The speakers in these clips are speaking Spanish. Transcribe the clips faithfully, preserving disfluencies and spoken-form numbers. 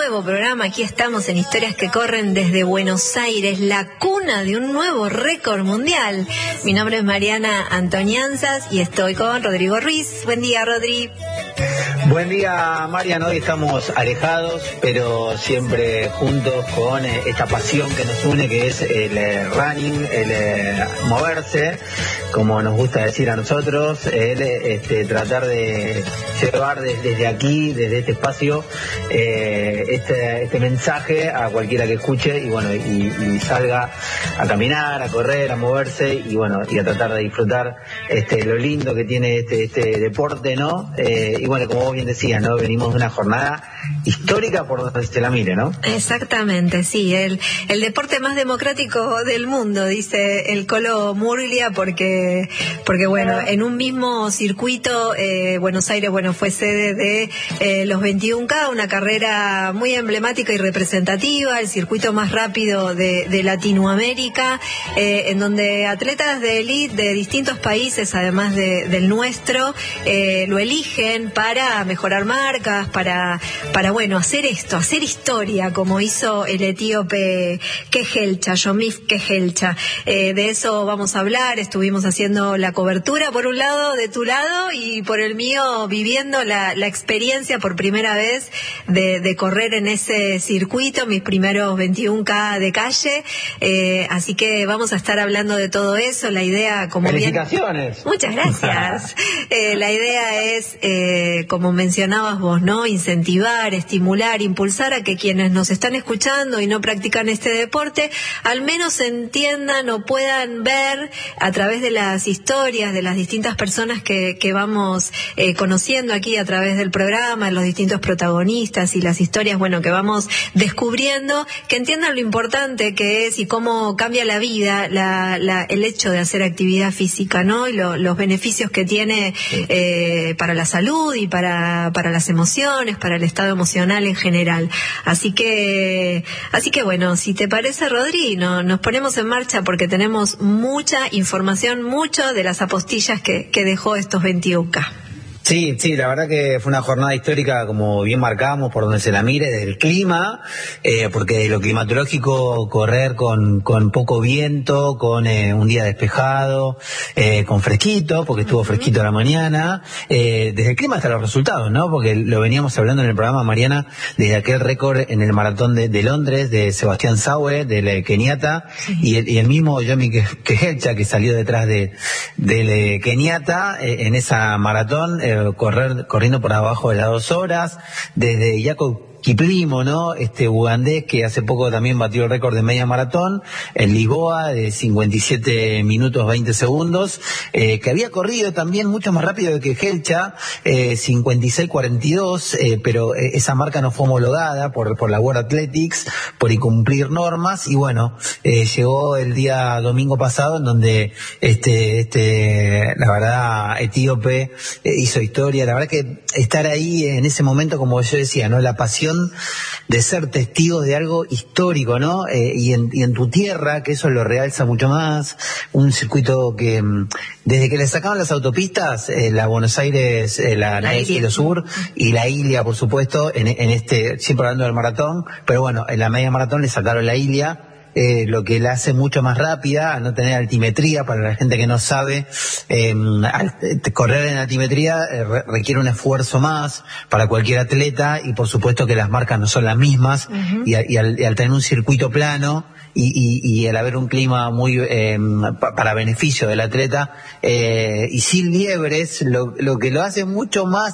nuevo programa. Aquí estamos en Historias que Corren desde Buenos Aires, la cuna de un nuevo récord mundial. Mi nombre es Mariana Antonianzas y estoy con Rodrigo Ruiz. Buen día, Rodri. Buen día, Mariana. Hoy estamos alejados, pero siempre juntos con eh, esta pasión que nos une, que es el eh, running, el eh, moverse, como nos gusta decir a nosotros, el este, tratar de llevar desde, desde aquí, desde este espacio, eh, este, este mensaje a cualquiera que escuche y bueno, y, y salga a caminar, a correr, a moverse y bueno, y a tratar de disfrutar este, lo lindo que tiene este, este deporte, ¿no? Eh, y bueno, como vos bien decías, ¿no? Venimos de una jornada histórica por donde se la mire, ¿no? Exactamente, sí, el, el deporte más democrático del mundo, dice el Colo Murglia, porque, porque bueno, en un mismo circuito, eh, Buenos Aires, bueno, fue sede de eh, los veintiún K, una carrera muy emblemática y representativa, el circuito más rápido de, de Latinoamérica, eh, en donde atletas de élite de distintos países, además de, del nuestro, eh, lo eligen para mejorar marcas, para, para bueno, hacer esto, hacer historia, como hizo el etíope Kehelcha, Yomif Kehelcha. Eh, de eso vamos a hablar, estuvimos haciendo la cobertura, por un lado de tu lado y por el mío viviendo la, la experiencia por primera vez de, de correr en ese circuito, mis primeros veintiún K de calle, eh, así que vamos a estar hablando de todo eso. La idea, como ¡felicitaciones! Bien... Muchas gracias. eh, la idea es, eh, como mencionabas vos, ¿no? Incentivar, estimular, impulsar a que quienes nos están escuchando y no practican este deporte, al menos entiendan o puedan ver a través de las historias de las distintas personas que, que vamos eh, conociendo aquí a través del programa, los distintos protagonistas y las historias, bueno, que vamos descubriendo, que entiendan lo importante que es y cómo cambia la vida la, la, el hecho de hacer actividad física, ¿no? Y lo, los beneficios que tiene eh, para la salud y para, para las emociones, para el estado emocional en general. Así que, así que bueno, si te parece, Rodri, no, nos ponemos en marcha porque tenemos mucha información, mucho de las apostillas que, que dejó estos veintiún K. Sí, sí, la verdad que fue una jornada histórica, como bien marcamos, por donde se la mire, desde el clima, eh, porque de lo climatológico, correr con, con poco viento, con eh, un día despejado, eh, con fresquito, porque estuvo fresquito a la mañana, eh, desde el clima hasta los resultados, ¿no? Porque lo veníamos hablando en el programa, Mariana, desde aquel récord en el maratón de, de Londres, de Sebastián Saue, del Keniata, sí. y, el, y el mismo Yomi Kehelcha, que salió detrás de del Keniata, eh, en esa maratón, eh, correr corriendo por abajo de las dos horas, desde Jacob Kiplimo, ¿no? Este ugandés que hace poco también batió el récord de media maratón en Lisboa de cincuenta y siete minutos veinte segundos, eh, que había corrido también mucho más rápido que Helcha, eh, cincuenta y seis cuarenta y dos, eh, pero eh, esa marca no fue homologada por, por la World Athletics, por incumplir normas, y bueno, eh, llegó el día domingo pasado en donde este, este, la verdad, etíope eh, hizo historia. La verdad que estar ahí en ese momento, como yo decía, ¿no? La pasión de ser testigos de algo histórico, ¿no? Eh, y, en, y en tu tierra, que eso lo realza mucho más, un circuito que desde que le sacaron las autopistas, eh, la Buenos Aires, eh, la, la Este y lo Sur, y la Ilia, por supuesto, en, en este, siempre hablando del maratón, pero bueno, en la media maratón le sacaron la Ilia, Eh, lo que la hace mucho más rápida, a no tener altimetría. Para la gente que no sabe, eh, al, correr en altimetría eh, re, requiere un esfuerzo más para cualquier atleta, y por supuesto que las marcas no son las mismas, uh-huh. y, y, al, y al tener un circuito plano y, y, y al haber un clima muy eh, pa, para beneficio del atleta, eh, y sin liebres, lo, lo que lo hace mucho más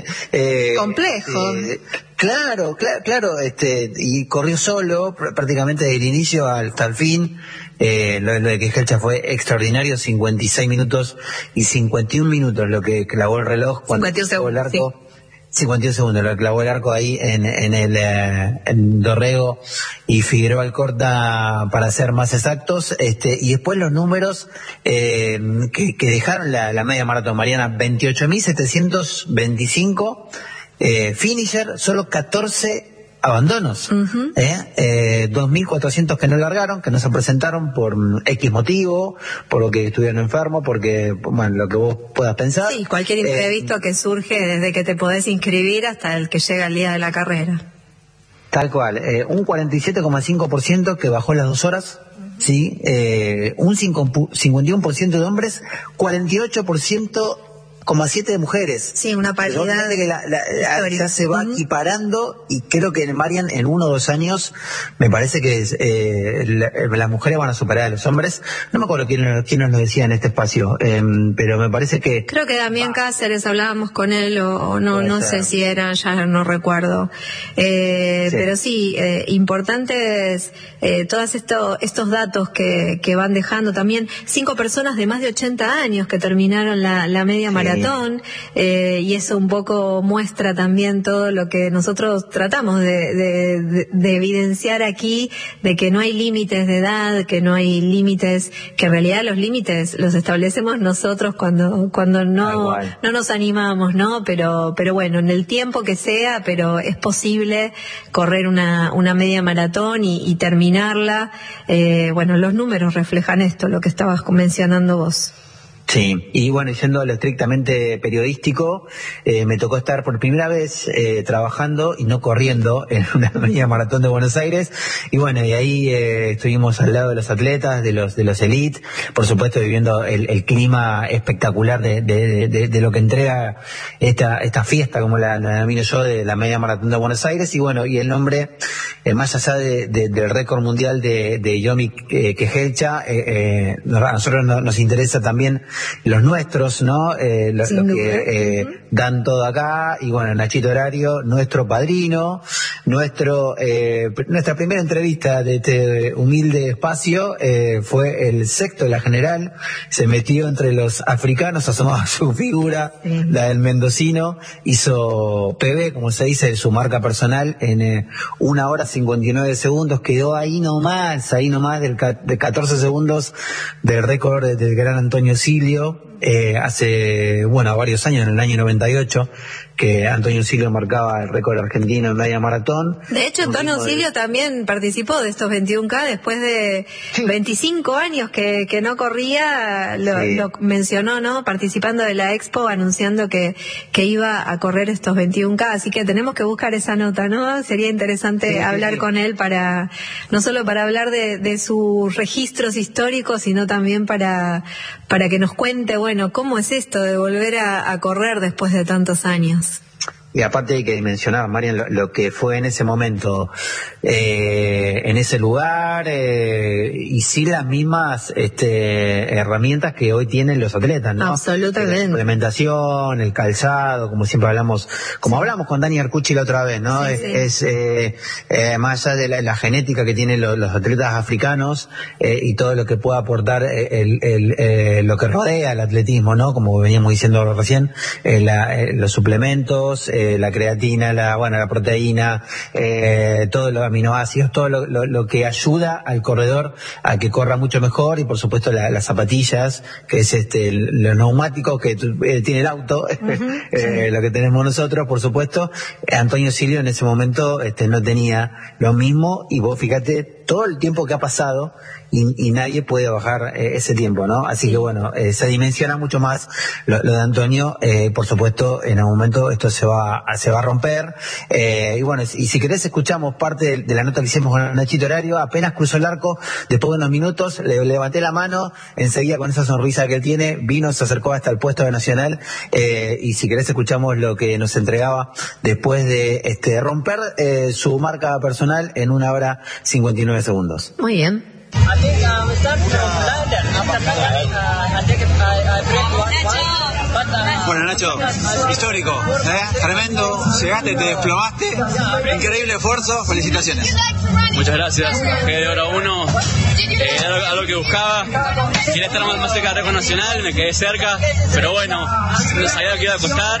eh, complejo. Eh, Claro, claro, claro, este, y corrió solo pr- prácticamente desde el inicio hasta el fin. Eh, lo, lo de Kehelcha fue extraordinario, cincuenta y seis minutos y cincuenta y un minutos lo que clavó el reloj cuando clavó el arco. Sí. cincuenta y un segundos, lo que clavó el arco ahí en, en el eh, en Dorrego y Figueroa Alcorta, para ser más exactos, este, y después los números eh, que, que dejaron la, la media maratón, Mariana, veintiocho mil setecientos veinticinco. Eh, finisher, solo catorce abandonos, uh-huh. eh, eh, dos mil cuatrocientos que no largaron, que no se presentaron por X motivo, por lo que estuvieron enfermos, porque, bueno, lo que vos puedas pensar. Sí, cualquier imprevisto eh, que surge desde que te podés inscribir hasta el que llega el día de la carrera. Tal cual, eh, un cuarenta y siete coma cinco por ciento que bajó las dos horas, sí, eh, un cincuenta y uno por ciento de hombres, cuarenta y ocho por ciento coma siete de mujeres. Sí, una paridad que la, la, la, ya se va uh-huh. equiparando, y creo que Marian en uno o dos años me parece que eh, la, las mujeres van a superar a los hombres. No me acuerdo quién, quién nos lo decía en este espacio, eh, pero me parece que... Creo que Damián Cáceres, hablábamos con él, o, o no no ser. sé si era, ya no recuerdo. Eh, sí. Pero sí, eh, importantes eh, todos esto, estos datos que, que van dejando también. Cinco personas de más de ochenta años que terminaron la, la media maratón. Sí. Eh, y eso un poco muestra también todo lo que nosotros tratamos de, de, de, de evidenciar aquí, de que no hay límites de edad, que no hay límites, que en realidad los límites los establecemos nosotros cuando cuando no no nos animamos, ¿no? Pero pero bueno, en el tiempo que sea, pero es posible correr una una media maratón y, y terminarla. Eh, bueno, los números reflejan esto, lo que estabas mencionando vos. Sí, y bueno, yendo a lo estrictamente periodístico, eh, me tocó estar por primera vez eh, trabajando y no corriendo en una media maratón de Buenos Aires, y bueno, y ahí eh, estuvimos al lado de los atletas, de los de los elite, por supuesto viviendo el, el clima espectacular de, de, de, de lo que entrega esta esta fiesta, como la, la denomino yo, de la media maratón de Buenos Aires. Y bueno, y el nombre, eh, más allá de, de, del récord mundial de, de Yomi eh, Kejelcha, eh, eh, a nosotros nos, nos interesa también los nuestros, ¿no? Eh, lo, lo que eh, dan todo acá. Y bueno, Nachito Horario, nuestro padrino, nuestro eh, nuestra primera entrevista de este humilde espacio eh, fue el sexto de la general. Se metió entre los africanos, asomaba su figura, sí. La del mendocino, hizo P B, como se dice, su marca personal, en eh, una hora cincuenta y nueve segundos, quedó ahí nomás, ahí nomás del, de catorce segundos del récord del gran Antonio Silio. Eh, hace, bueno, varios años, en el año noventa y ocho, que Antonio Silio marcaba el récord argentino en media maratón. De hecho, Antonio Silio de... también participó de estos veintiún K después de sí. veinticinco años que, que no corría, lo, sí. lo mencionó, ¿no? Participando de la Expo, anunciando que, que iba a correr estos veintiún K, así que tenemos que buscar esa nota, ¿no? Sería interesante sí, hablar sí. con él para, no solo para hablar de, de sus registros históricos, sino también para, para que nos cuente, bueno, cómo es esto de volver a, a correr después de tantos años. Y aparte hay que mencionar, Marian, lo, lo que fue en ese momento, eh, en ese lugar, eh, y sí las mismas este, herramientas que hoy tienen los atletas, ¿no? Absolutamente. La suplementación, el calzado, como siempre hablamos, como sí. hablamos con Dani Arcucci la otra vez, ¿no? Sí, es, sí. es eh, eh, más allá de la, la genética que tienen los, los atletas africanos eh, y todo lo que pueda aportar el, el, eh, lo que rodea el atletismo, ¿no? Como veníamos diciendo recién, eh, la, eh, los suplementos, eh, la creatina, la bueno, la proteína, eh, todos los aminoácidos, todo lo, lo, lo que ayuda al corredor a que corra mucho mejor, y por supuesto la, las zapatillas, que es este los neumáticos que eh, tiene el auto, uh-huh, eh, sí. lo que tenemos nosotros, por supuesto. Antonio Silio en ese momento este no tenía lo mismo, y vos fíjate todo el tiempo que ha pasado y, y nadie puede bajar eh, ese tiempo, ¿no? Así sí. que bueno, eh, se dimensiona mucho más lo, lo de Antonio. Eh, por supuesto, en algún momento esto se va se va a romper. Eh, y bueno, y si querés escuchamos parte de, de la nota que hicimos con Nachito Horario. Apenas cruzó el arco, después de unos minutos, le levanté la mano, enseguida con esa sonrisa que él tiene, vino, se acercó hasta el puesto de Nacional. Eh, y si querés escuchamos lo que nos entregaba después de este romper eh, su marca personal en una hora cincuenta y nueve segundos. Muy bien. I think um, we start from London. After that, uh, I take it, I, I break one, one. But, uh, bueno, Nacho, histórico, ¿eh? Tremendo, llegaste, te desplomaste, increíble esfuerzo, felicitaciones. Muchas gracias, quedé de hora uno, eh, era algo, algo que buscaba, quería estar más, más cerca del récord nacional, me quedé cerca, pero bueno, no sabía lo que iba a costar,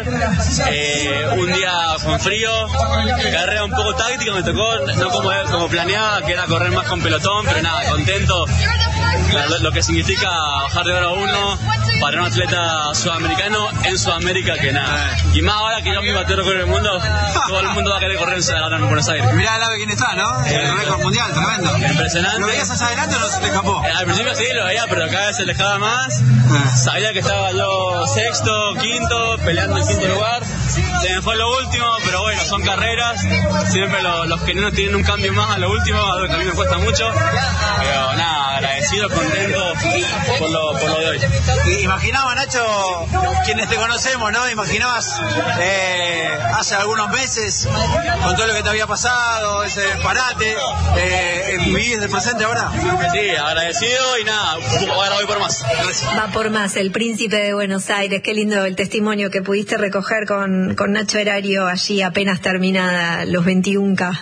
eh, un día con frío, carrera un poco táctica, me tocó, no como, como planeaba, que era correr más con pelotón, pero nada, contento, lo, lo que significa bajar de hora uno para un atleta sudamericano en Sudamérica, que nada, y más ahora que yo me batí el récord del mundo, todo el mundo va a querer correr en Buenos Aires. Mirá al lado de quién está, ¿no? El eh, récord mundial, tremendo. Impresionante. ¿Lo veías allá adelante o no se te escapó? Eh, al principio sí, lo veía, pero cada vez se alejaba más. Ah. Sabía que estaba yo sexto, quinto, peleando el quinto lugar. se me fue lo último, pero bueno, son carreras, siempre lo, los que no tienen un cambio más a lo último, algo que a mí me cuesta mucho, pero nada, agradecido, contento por lo, por lo de hoy. Imaginaba, Nacho, quienes te conocemos, ¿no? Imaginabas eh, hace algunos meses, con todo lo que te había pasado, ese parate, eh, ¿vivís del presente ahora? Sí, agradecido y nada, ahora voy por más. Gracias. Va por más, el príncipe de Buenos Aires, qué lindo el testimonio que pudiste recoger con, con Nacho Erario allí apenas terminada los veintiún K.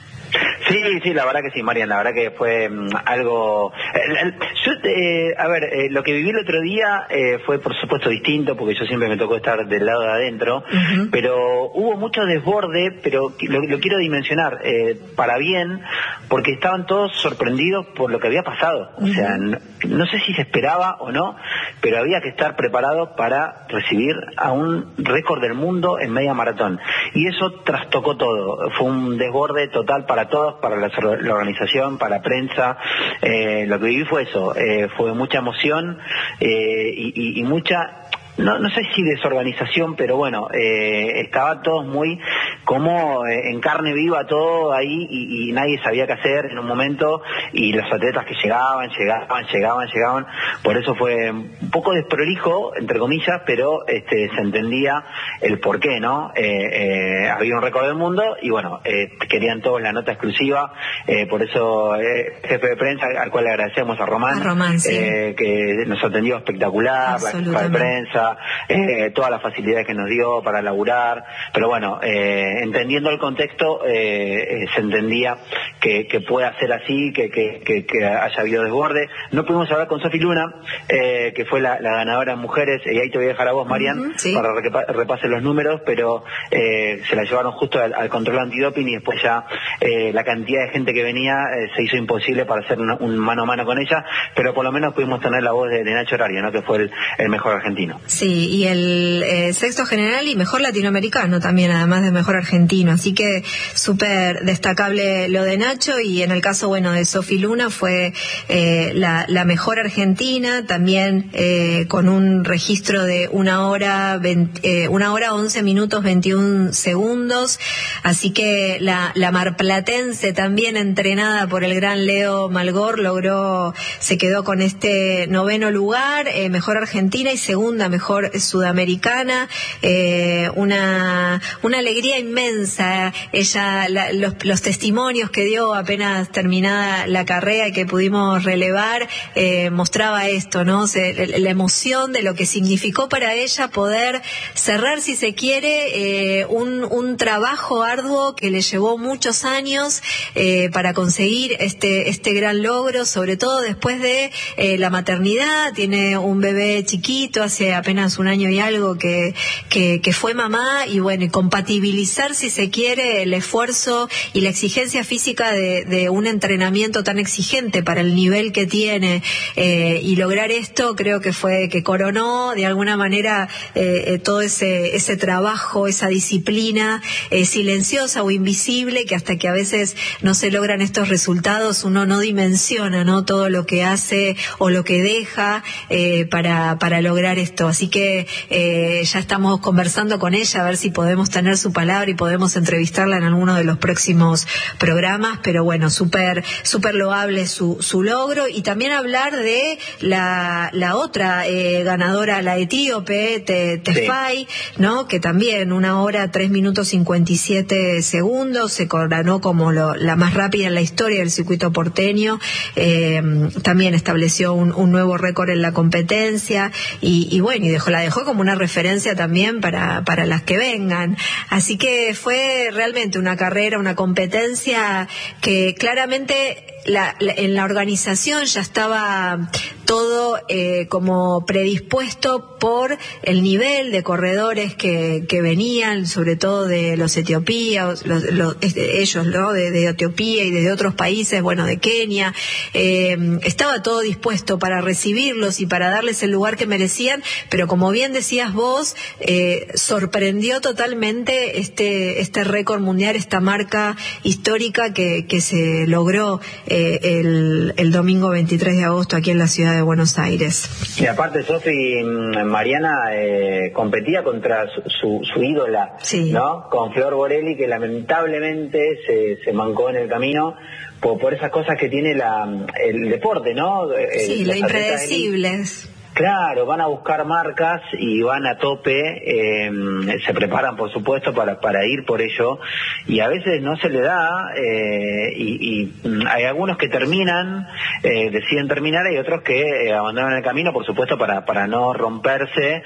Sí, sí, la verdad que sí, Marian, la verdad que fue um, algo... Eh, yo, eh, a ver, eh, lo que viví el otro día eh, fue por supuesto distinto, porque yo siempre me tocó estar del lado de adentro, uh-huh. pero hubo mucho desborde, pero lo, lo quiero dimensionar, eh, para bien, porque estaban todos sorprendidos por lo que había pasado. Uh-huh. O sea, no, no sé si se esperaba o no, pero había que estar preparado para recibir a un récord del mundo en media maratón. Y eso trastocó todo, fue un desborde total para todos, para la, la organización, para la prensa. Eh, lo que viví fue eso, eh, fue mucha emoción eh, y, y, y mucha... No, no sé si desorganización, pero bueno, eh, estaba todo muy como eh, en carne viva todo ahí y, y nadie sabía qué hacer en un momento, y los atletas que llegaban, llegaban, llegaban, llegaban, por eso fue un poco desprolijo, entre comillas, pero este, se entendía el porqué, ¿no? Eh, eh, había un récord del mundo y bueno, eh, querían todos la nota exclusiva, eh, por eso eh, jefe de prensa, al cual le agradecemos a Román, a Román sí. eh, que nos atendió espectacular, la jefa de prensa, Eh, todas las facilidades que nos dio para laburar, pero bueno, eh, entendiendo el contexto, eh, eh, se entendía que, que pueda ser así, que, que, que, que haya habido desborde. No pudimos hablar con Sofi Luna, eh, que fue la, la ganadora en mujeres, y ahí te voy a dejar a vos, Marian, uh-huh, sí. para que repase los números, pero eh, se la llevaron justo al, al control antidoping y después ya eh, la cantidad de gente que venía eh, se hizo imposible para hacer una, un mano a mano con ella, pero por lo menos pudimos tener la voz de, de Nacho Erario, ¿no? Que fue el, el mejor argentino. Sí, y el eh, sexto general y mejor latinoamericano también, además de mejor argentino, así que súper destacable lo de Nacho. Y en el caso, bueno, de Sofi Luna fue eh, la, la mejor argentina, también eh, con un registro de una hora, veinte, eh, una hora once minutos veintiún segundos, así que la, la marplatense también entrenada por el gran Leo Malgor logró, se quedó con este noveno lugar, eh, mejor argentina y segunda mejor sudamericana, eh, una una alegría inmensa. Ella, la, los, los testimonios que dio apenas terminada la carrera y que pudimos relevar, eh, mostraba esto, ¿no? Se, la emoción de lo que significó para ella poder cerrar, si se quiere, eh, un, un trabajo arduo que le llevó muchos años eh, para conseguir este, este gran logro, sobre todo después de eh, la maternidad. Tiene un bebé chiquito, hace apenas un año y algo que, que, que fue mamá, y bueno, y compatibilizar, si se quiere, el esfuerzo y la exigencia física de, de un entrenamiento tan exigente para el nivel que tiene, eh, y lograr esto, creo que fue que coronó de alguna manera eh, todo ese, ese trabajo, esa disciplina eh, silenciosa o invisible, que hasta que a veces no se logran estos resultados uno no dimensiona, ¿no? Todo lo que hace o lo que deja eh, para, para lograr esto. Así que eh, ya estamos conversando con ella a ver si podemos tener su palabra y podemos entrevistarla en alguno de los próximos programas, pero bueno, súper súper loable su, su logro. Y también hablar de la, la otra eh, ganadora, la etíope, Te, Tefay, sí. ¿no? Que también una hora, tres minutos cincuenta y siete segundos, se coronó como lo, la más rápida en la historia del circuito porteño, eh, también estableció un, un nuevo récord en la competencia, y, y bueno, y dejó, la dejó como una referencia también para, para las que vengan. Así que fue realmente una carrera, una competencia que claramente la, la, en la organización ya estaba todo eh, como predispuesto por el nivel de corredores que, que venían, sobre todo de los etiopíos, los, los, ellos, ¿no? De, de Etiopía y de otros países, bueno, de Kenia. Eh, estaba todo dispuesto para recibirlos y para darles el lugar que merecían, pero como bien decías vos, eh, sorprendió totalmente este este récord mundial, esta marca histórica que, que se logró eh, el, el domingo veintitrés de agosto aquí en la ciudad de de Buenos Aires. Y aparte, Sofi, Mariana eh, competía contra su, su, su ídola, sí, ¿no? Con Flor Borelli, que lamentablemente se, se mancó en el camino por, por esas cosas que tiene la, el deporte, ¿no? El, sí, lo impredecibles. Claro, van a buscar marcas y van a tope, eh, se preparan por supuesto para, para ir por ello, y a veces no se le da, eh, y, y hay algunos que terminan, eh, deciden terminar, y otros que eh, abandonan el camino, por supuesto para, para no romperse,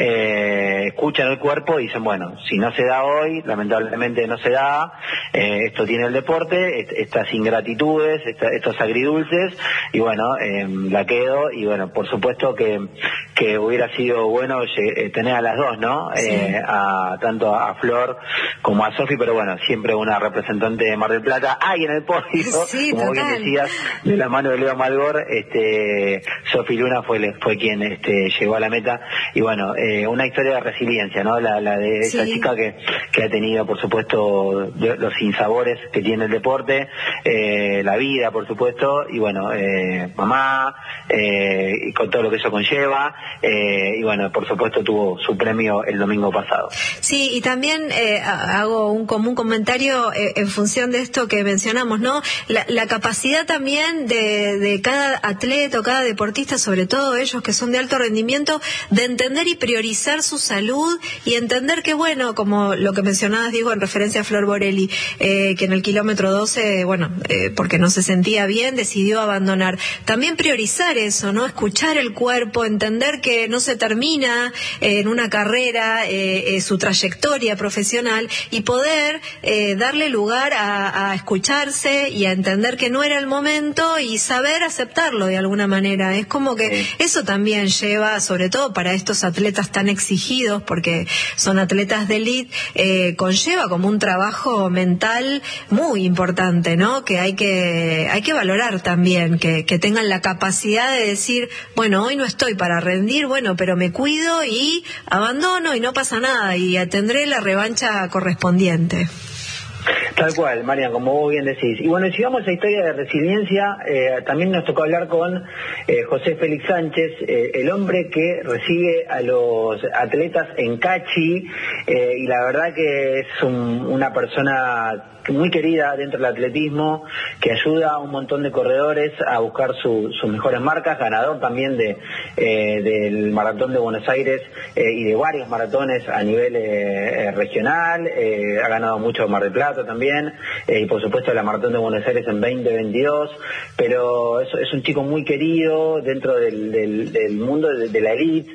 eh, escuchan el cuerpo y dicen, bueno, si no se da hoy, lamentablemente no se da, eh, esto tiene el deporte, est estas ingratitudes, esta, estos agridulces, y bueno, eh, la quedo, y bueno, por supuesto que que hubiera sido bueno eh, tener a las dos, ¿no? Sí. Eh, a, tanto a Flor como a Sofi, pero bueno, siempre una representante de Mar del Plata. Hay en el podio, sí, como total. Bien decías, de la mano de Leo Malgor, este, Sofi Luna fue fue quien este, llegó a la meta, y bueno, eh, una historia de resiliencia, ¿no? La, la de esa sí. chica que, que ha tenido, por supuesto, los sinsabores que tiene el deporte, eh, la vida, por supuesto, y bueno, eh, mamá, eh, y con todo lo que eso conlleva, eh, y bueno, por supuesto tuvo su premio el domingo pasado. Sí, y también eh, hago un común comentario eh, en función de esto que mencionamos, ¿no? La, la capacidad también de, de cada atleta o cada deportista, sobre todo ellos que son de alto rendimiento, de entender y priorizar su salud y entender que, bueno, como lo que mencionabas, digo, en referencia a Flor Borelli, eh, que en el kilómetro doce, bueno, eh, porque no se sentía bien, decidió abandonar. También priorizar eso, ¿no? Escuchar el cuerpo, entender que no se termina eh, en una carrera eh, eh, su trayectoria profesional, y poder eh, darle lugar a, a escucharse y a entender que no era el momento y saber aceptarlo de alguna manera. Es como que eso también lleva, sobre todo para estos atletas tan exigidos, porque son atletas de élite, eh, conlleva como un trabajo mental muy importante, ¿no? Que hay que hay que valorar también, que, que tengan la capacidad de decir, bueno, hoy no estoy para rendir, bueno, pero me cuido y abandono y no pasa nada, y tendré la revancha correspondiente. Tal cual, Marian, como vos bien decís. Y bueno, si vamos a historia de resiliencia, eh, también nos tocó hablar con eh, José Félix Sánchez, eh, el hombre que recibe a los atletas en Cachi, eh, y la verdad que es un, una persona muy querida dentro del atletismo, que ayuda a un montón de corredores a buscar su, sus mejores marcas, ganador también de eh, del Maratón de Buenos Aires eh, y de varios maratones a nivel eh, regional, eh, ha ganado mucho Mar del Plata también, eh, y por supuesto la Maratón de Buenos Aires en veinte veintidós, pero es, es un chico muy querido dentro del, del, del mundo de, de la elite,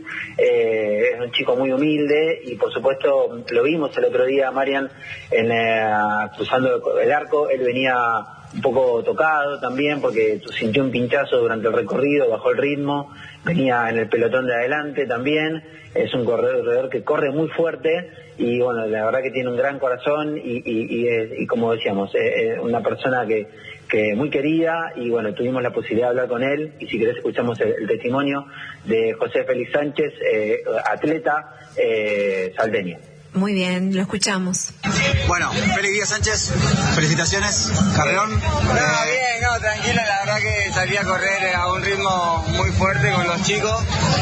eh, es un chico muy humilde, y por supuesto lo vimos el otro día, Marian, en eh, cruzando el arco. Él venía un poco tocado también porque sintió un pinchazo durante el recorrido, bajó el ritmo, venía en el pelotón de adelante también, es un corredor que corre muy fuerte, y bueno, la verdad que tiene un gran corazón, y, y, y, es, y como decíamos, es una persona que, que muy querida, y bueno, tuvimos la posibilidad de hablar con él, y si querés escuchamos el, el testimonio de José Félix Sánchez, eh, atleta eh, salteño. Muy bien, lo escuchamos. Bueno, Félix Díaz Sánchez, felicitaciones, carreón. No, bien, no, tranquilo, la verdad que salí a correr a un ritmo muy fuerte con los chicos.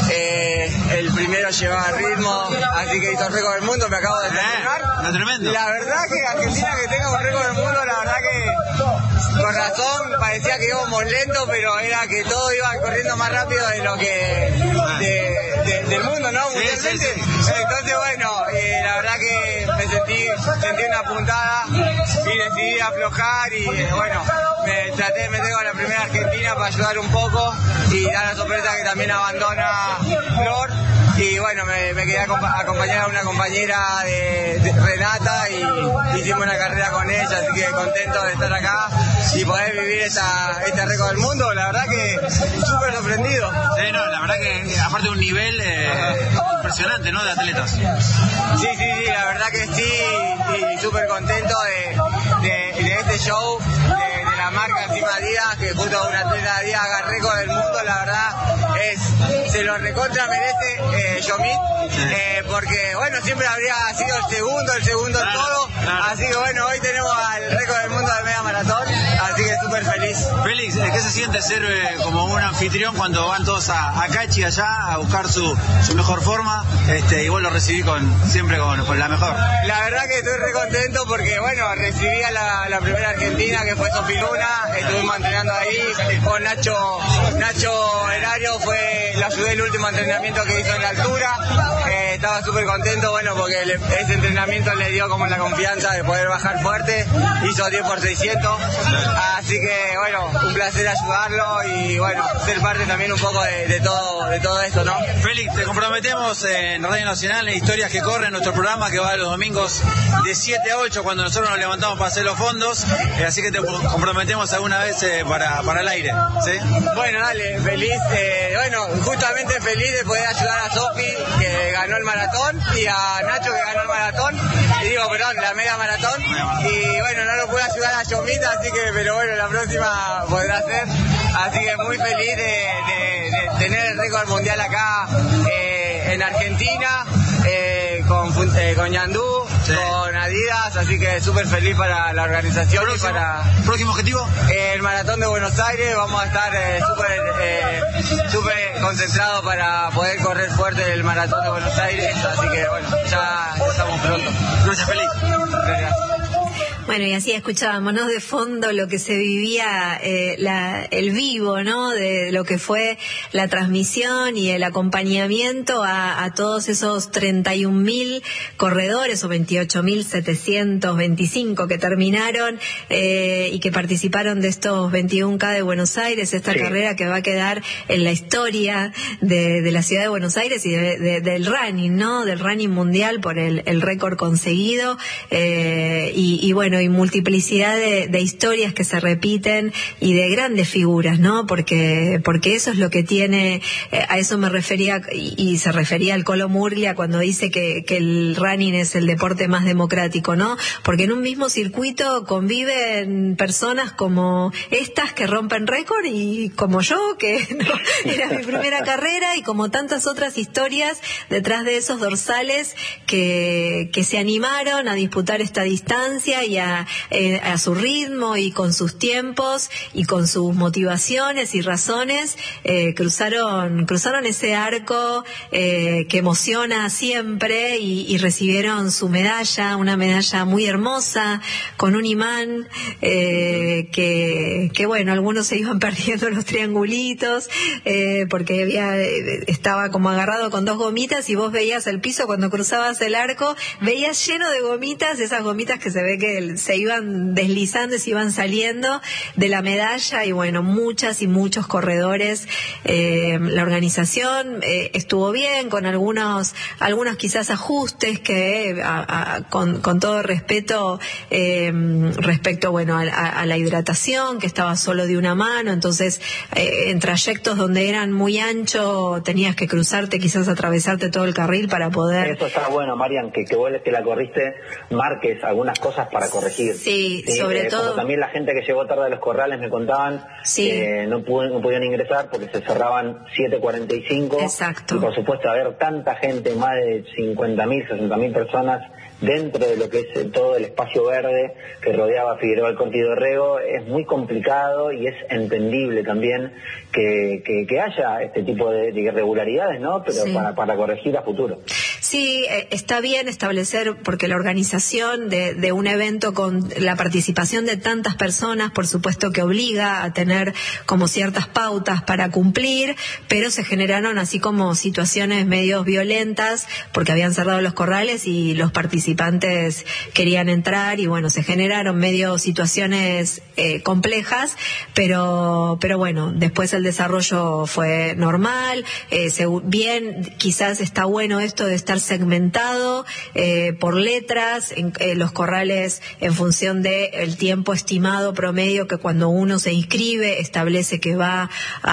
Eh, el primero llevaba ritmo, así que hizo récord del mundo, me acabo de terminar. Eh, tremendo. La verdad que Argentina que tenga un récord del mundo, la verdad que con razón parecía que íbamos lento, pero era que todo iba corriendo más rápido de lo que de, de, del mundo, ¿no? Mundialmente. Sí, sí, sí. Entonces, bueno, eh, la verdad que me sentí, sentí una puntada y decidí aflojar, y bueno, me traté de meter con la primera Argentina para ayudar un poco, y da la sorpresa que también abandona Flor, y bueno, me, me quedé a acompañar a una compañera de, de Renata, y hicimos una carrera con ella, así que contento de estar acá y poder vivir esta, este récord del mundo. La verdad que súper sorprendido. Sí, no, la verdad que aparte de un nivel eh, impresionante, ¿no?, de atletas. Sí, sí, sí, la verdad que sí, y súper contento de, de, de este show, de, de la marca encima Díaz, que justo un atleta Díaz haga récord del mundo, la verdad es Entonces, se lo recontra merece eh, Yomit, eh, porque, bueno, siempre habría sido el segundo, el segundo en todo. Así que, bueno, hoy tenemos al récord del mundo de media maratón, así que súper feliz. Félix, ¿qué se siente ser eh, como un anfitrión cuando van todos a, a Cachi allá a buscar su, su mejor forma? Este, y vos lo recibí con, siempre con, con la mejor. La verdad que estoy re contento porque, bueno, recibí a la, la primera argentina que fue Sofi Luna, estuvimos entrenando ahí con Nacho, Nacho Herario, fue, le ayudé el último entrenamiento que hizo en la altura, eh, estaba súper contento, bueno, porque le, ese entrenamiento le dio como la confianza de poder bajar fuerte, hizo diez por seiscientos, así que, bueno, un placer ayudarlo y, bueno, ser parte también un poco de, de todo de todo esto, ¿no? Félix, te comprometemos en Radio Nacional en Historias que Corren, nuestro programa que va los domingos de siete a ocho cuando nosotros nos levantamos para hacer los fondos, eh, así que te comprometemos alguna vez eh, para, para el aire, ¿sí? Bueno, dale, feliz, eh, bueno, justamente feliz de poder ayudar a Sofi que ganó el maratón y a Nacho que ganó el maratón, y digo, perdón, la media maratón, y bueno, no lo pude ayudar a Yomita, así que, pero bueno, la próxima podrá ser, así que muy feliz de, de, de tener el récord mundial acá eh, en Argentina, eh, con, eh, con Yandú, sí, con Adidas, así que súper feliz para la organización. ¿Próximo, y para próximo objetivo? Eh, el maratón de Buenos Aires, vamos a estar eh, súper eh, súper concentrados para poder correr fuerte el maratón de Buenos Aires, así que bueno, ya, ya estamos pronto. Gracias, Félix. Gracias. Bueno, y así escuchábamos, ¿no?, de fondo lo que se vivía, eh, la, el vivo, ¿no?, de lo que fue la transmisión y el acompañamiento a, a todos esos treinta y un mil corredores o veintiocho mil setecientos veinticinco que terminaron eh, y que participaron de estos veintiuno K de Buenos Aires, esta sí. carrera que va a quedar en la historia de, de la ciudad de Buenos Aires y de, de, del running, ¿no?, del running mundial por el, el récord conseguido eh, y, y bueno, y multiplicidad de, de historias que se repiten y de grandes figuras, ¿no? Porque porque eso es lo que tiene, eh, a eso me refería y, y se refería al Colo Murglia cuando dice que, que el running es el deporte más democrático, ¿no? Porque en un mismo circuito conviven personas como estas que rompen récord y como yo, que no, era mi primera carrera, y como tantas otras historias detrás de esos dorsales que, que se animaron a disputar esta distancia y a A, eh, a su ritmo y con sus tiempos y con sus motivaciones y razones, eh, cruzaron cruzaron ese arco eh, que emociona siempre y, y recibieron su medalla, una medalla muy hermosa con un imán eh, que, que bueno, algunos se iban perdiendo los triangulitos eh, porque había estaba como agarrado con dos gomitas y vos veías el piso cuando cruzabas el arco, veías lleno de gomitas, esas gomitas que se ve que el, se iban deslizando, se iban saliendo de la medalla, y bueno, muchas y muchos corredores. Eh, la organización eh, estuvo bien, con algunos algunos quizás ajustes que a, a, con, con todo respeto eh, respecto bueno a, a la hidratación, que estaba solo de una mano, entonces eh, en trayectos donde eran muy anchos tenías que cruzarte, quizás atravesarte todo el carril para poder. Eso está bueno, Marian, que, que vos que la corriste marques algunas cosas para corregir. Sí, sí, sobre eh, todo. Como también la gente que llegó tarde a los corrales me contaban sí. que no, pudo, no podían ingresar porque se cerraban siete cuarenta y cinco. Exacto. Y por supuesto, haber tanta gente, más de cincuenta mil, sesenta mil personas dentro de lo que es todo el espacio verde que rodeaba Figueroa Alcorta y Dorrego, es muy complicado y es entendible también que, que, que haya este tipo de, de irregularidades, ¿no? Pero sí. para, para corregir a futuro. Sí, eh, está bien establecer, porque la organización de, de un evento con la participación de tantas personas, por supuesto que obliga a tener como ciertas pautas para cumplir, pero se generaron así como situaciones medio violentas, porque habían cerrado los corrales y los participantes querían entrar, y bueno, se generaron medio situaciones eh, complejas, pero pero bueno, después el desarrollo fue normal, eh, se, bien, quizás está bueno esto de estar segmentado eh, por letras, en, eh, los corrales en función de el tiempo estimado promedio que cuando uno se inscribe establece que va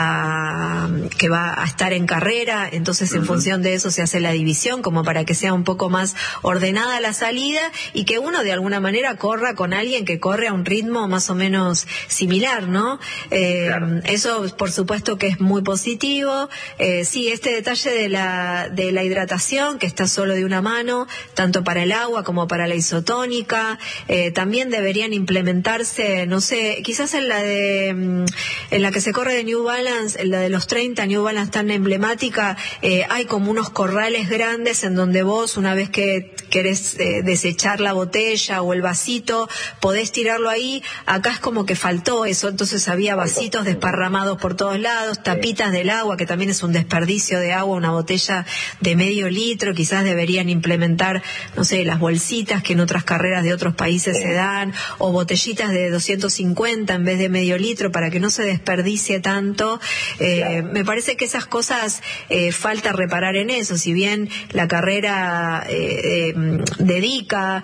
a que va a estar en carrera, entonces en uh-huh. función de eso se hace la división como para que sea un poco más ordenada la salida y que uno de alguna manera corra con alguien que corre a un ritmo más o menos similar, ¿no? Eh, claro. Eso por supuesto que es muy positivo. Eh, sí, este detalle de la de la hidratación, que está solo de una mano, tanto para el agua como para la isotónica, eh, también deberían implementarse, no sé, quizás en la de en la que se corre de New Balance, en la de los treinta, New Balance tan emblemática, eh, hay como unos corrales grandes en donde vos, una vez que querés eh, desechar la botella o el vasito, podés tirarlo ahí. Acá es como que faltó eso, entonces había vasitos desparramados por todos lados, tapitas del agua, que también es un desperdicio de agua, una botella de medio litro, quizás deberían implementar, no sé, las bolsitas que en otras carreras de otros países se dan, o botellitas de doscientos cincuenta en vez de medio litro para que no se desperdicie tanto. Eh, claro. Me parece que esas cosas eh, falta reparar en eso, si bien la carrera eh, eh, dedica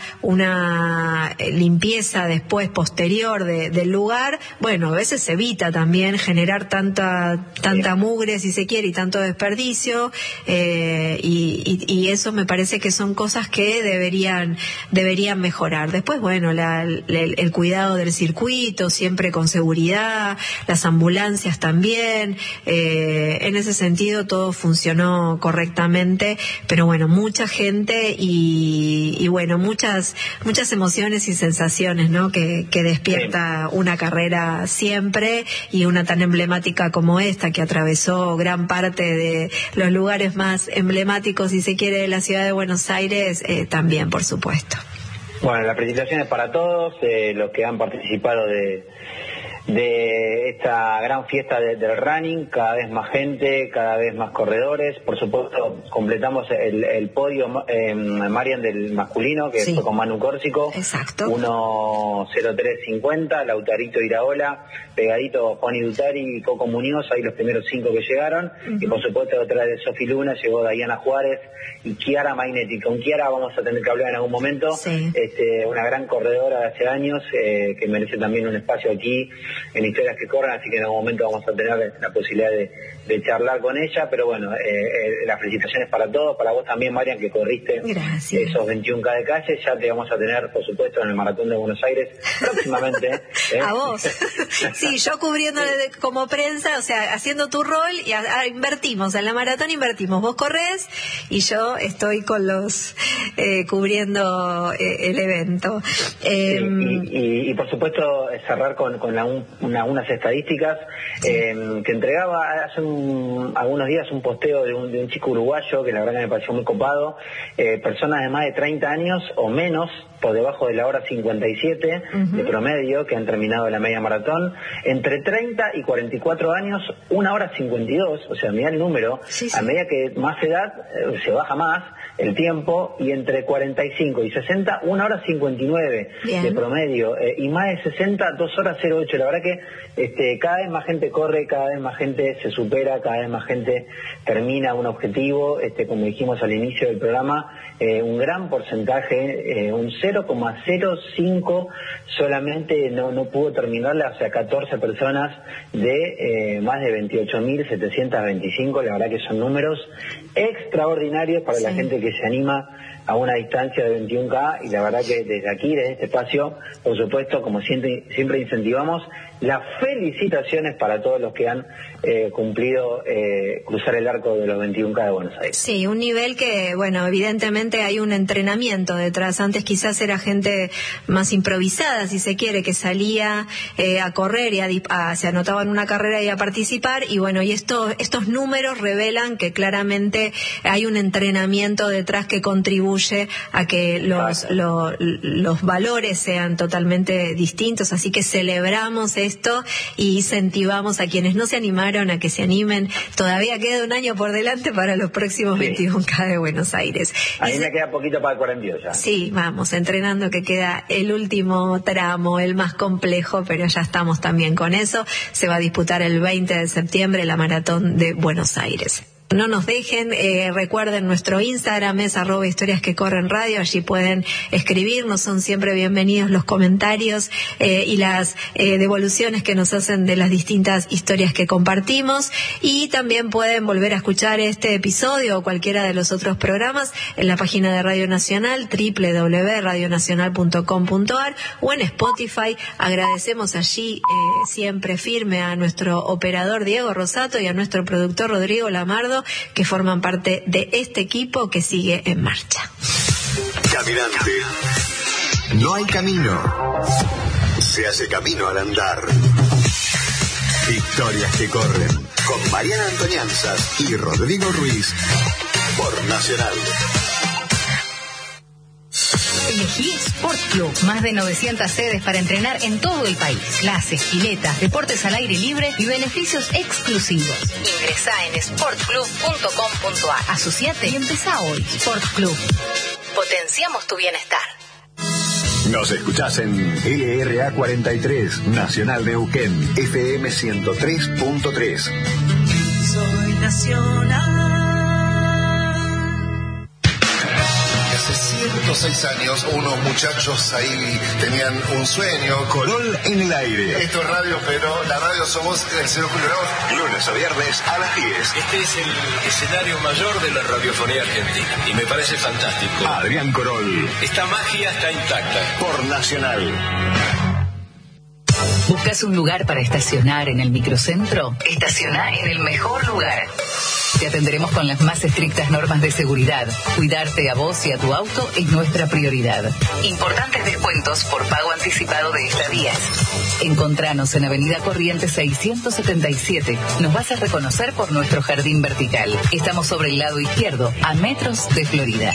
una limpieza después posterior de, del lugar, bueno, a veces se evita también generar tanta tanta mugre, si se quiere, y tanto desperdicio, eh, y, y, y eso me parece que son cosas que deberían deberían mejorar. Después, bueno, la, el, el cuidado del circuito, siempre con seguridad, las ambulancias también, eh, en ese sentido todo funcionó correctamente, pero bueno, mucha gente y, y bueno, muchas muchas emociones y sensaciones, ¿no? que, que despierta una carrera siempre, y una tan emblemática como esta, que atravesó gran parte de los lugares más emblemáticos, si se quiere, de la ciudad de Buenos Aires, eh, también, por supuesto. Bueno, la felicitación es para todos, eh, los que han participado de de esta gran fiesta de, del running, cada vez más gente, cada vez más corredores. Por supuesto, completamos el, el podio, eh, Marian, del masculino, que sí. fue con Manu Córsico. Exacto. uno cero tres cincuenta, Lautarito Iraola, pegadito Juan Idutari y Coco Muñoz, ahí los primeros cinco que llegaron. Uh-huh. Y por supuesto, detrás de Sofi Luna llegó Dayana Juárez y Chiara Mainetti. Con Chiara vamos a tener que hablar en algún momento. Sí. Este, una gran corredora de hace años, eh, que merece también un espacio aquí en Historias que Corren, así que en algún momento vamos a tener la posibilidad de, de charlar con ella. Pero bueno, eh, eh, las felicitaciones para todos, para vos también, Marian, que corriste Gracias. esos veintiún K de calle. Ya te vamos a tener, por supuesto, en el Maratón de Buenos Aires próximamente. ¿eh? A vos. Sí, yo cubriendo como prensa, o sea, haciendo tu rol, y a, a, invertimos, en la maratón invertimos. Vos corres y yo estoy con los eh, cubriendo eh, el evento. Eh, sí, y, y, y por supuesto cerrar con, con la, un, una, unas estadísticas eh, que entregaba hace un, algunos días un posteo de un, de un chico uruguayo que la verdad que me pareció muy copado. Eh, personas de más de treinta años o menos, por debajo de la hora cincuenta y siete uh-huh. de promedio, que han terminado la media maratón, entre treinta y cuarenta y cuatro años, una hora cincuenta y dos, o sea, mirá el número, sí, sí. a medida que más edad eh, se baja más el tiempo, y entre cuarenta y cinco y sesenta, una hora cincuenta y nueve Bien. de promedio, eh, y más de sesenta, dos horas cero ocho. La verdad que este, cada vez más gente corre, cada vez más gente se supera, cada vez más gente termina un objetivo, este, como dijimos al inicio del programa, eh, un gran porcentaje, eh, un cero coma cero cinco solamente no, no pudo terminarla, o sea, catorce personas de eh, más de veintiocho mil setecientos veinticinco. La verdad que son números extraordinarios para sí. la gente que se anima a una distancia de veintiún K, y la verdad que desde aquí, desde este espacio, por supuesto, como siempre, siempre incentivamos, las felicitaciones para todos los que han eh, cumplido eh, cruzar el arco de los veintiún K de Buenos Aires. Sí, un nivel que, bueno, evidentemente hay un entrenamiento detrás. Antes quizás era gente más improvisada, si se quiere, que salía eh, a correr y a, a, se anotaba en una carrera y a participar, y bueno, y esto, estos números revelan que claramente hay un entrenamiento detrás que contribuye a que los, lo, los valores sean totalmente distintos, así que celebramos esto y incentivamos a quienes no se animaron a que se animen. Todavía queda un año por delante para los próximos sí. veintiún K de Buenos Aires. A mí y me se... queda poquito para el cuarenta y dos ya. Sí, vamos, entrenando, que queda el último tramo, el más complejo, pero ya estamos también con eso. Se va a disputar el veinte de septiembre la Maratón de Buenos Aires. no nos dejen. Eh, recuerden, nuestro Instagram es arroba historias que corren radio, allí pueden escribirnos, son siempre bienvenidos los comentarios eh, y las eh, devoluciones que nos hacen de las distintas historias que compartimos, y también pueden volver a escuchar este episodio o cualquiera de los otros programas en la página de Radio Nacional, doble u doble u doble u punto radio nacional punto com punto a r, o en Spotify. Agradecemos allí eh, siempre firme a nuestro operador Diego Rosato y a nuestro productor Rodrigo Lamardo, que forman parte de este equipo que sigue en marcha. Caminante. No hay camino. Se hace camino al andar. Historias que corren. Con Mariana Antonianzas y Rodrigo Ruiz. Por Nacional. Elegí Sport Club. Más de novecientas sedes para entrenar en todo el país. Clases, piletas, deportes al aire libre y beneficios exclusivos. Ingresá en sport club punto com punto a r. Asociate y empezá hoy. Sport Club. Potenciamos tu bienestar. Nos escuchás en L R A cuarenta y tres, Nacional Neuquén, F M ciento tres punto tres. Soy Nacional. Hace ciento seis años, unos muchachos ahí tenían un sueño. Corol en el aire. Esto es radio, pero la radio somos el señor Julio Ramos. Lunes a viernes a las diez. Este es el escenario mayor de la radiofonía argentina y me parece fantástico. Adrián Corol. Esta magia está intacta. Por Nacional. ¿Buscas un lugar para estacionar en el microcentro? Estaciona en el mejor lugar. Te atenderemos con las más estrictas normas de seguridad. Cuidarte a vos y a tu auto es nuestra prioridad. Importantes descuentos por pago anticipado de estadías. Encontranos en Avenida Corrientes seiscientos setenta y siete. Nos vas a reconocer por nuestro jardín vertical. Estamos sobre el lado izquierdo, a metros de Florida.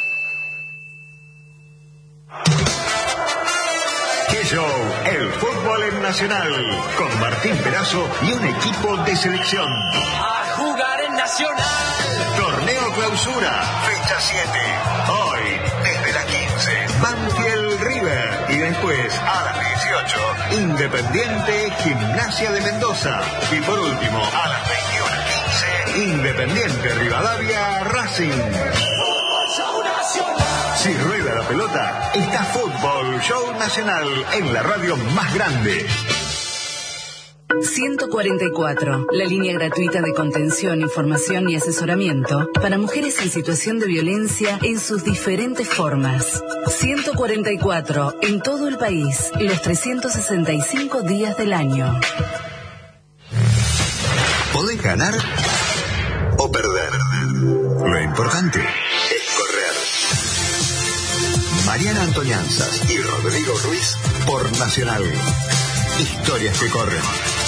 ¡Qué show! El fútbol en Nacional. Con Martín Perazo y un equipo de selección. A jugar en Nacional. Torneo Clausura, fecha siete. Hoy, desde las quince, Banfield River. Y después, a las dieciocho, Independiente Gimnasia de Mendoza. Y por último, a las veintiuno quince, Independiente Rivadavia Racing. Si rueda la pelota, está Fútbol Show Nacional en la radio más grande. ciento cuarenta y cuatro, la línea gratuita de contención, información y asesoramiento para mujeres en situación de violencia en sus diferentes formas. ciento cuarenta y cuatro, en todo el país, los trescientos sesenta y cinco días del año. Podés ganar o perder. Lo importante es correr. Mariana Antonianzas y Rodrigo Ruiz por Nacional. Historias que corren.